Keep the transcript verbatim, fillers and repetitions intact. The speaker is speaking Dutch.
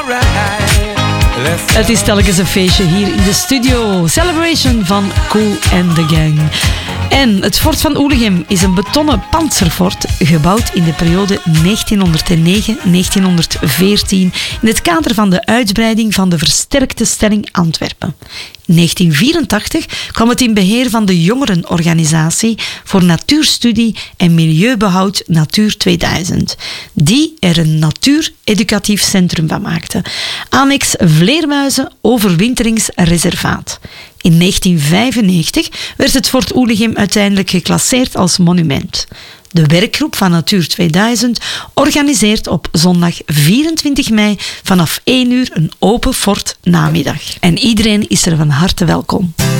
Het is telkens een feestje hier in de studio. Celebration van Kool and the Gang. En het fort van Oelegem is een betonnen pantserfort gebouwd in de periode negentienhonderdnegen tot negentienhonderdveertien in het kader van de uitbreiding van de versterkte stelling Antwerpen. In negentien vierentachtig kwam het in beheer van de jongerenorganisatie voor natuurstudie en milieubehoud Natuur tweeduizend, die er een natuureducatief centrum van maakte. Annex Vleermuizen Overwinteringsreservaat. In negentien vijfennegentig werd het Fort Oelegem uiteindelijk geclasseerd als monument. De werkgroep van Natuur tweeduizend organiseert op zondag vierentwintig mei vanaf één uur een open fort namiddag. En iedereen is er van harte welkom.